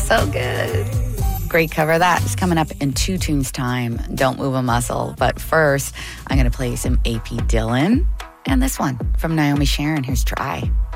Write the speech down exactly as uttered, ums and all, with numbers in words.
So good. Great cover. That is coming up in two tunes time. Don't move a muscle. But first, I'm going to play some A P Dylan and this one from Naomi Sharon. Here's Try.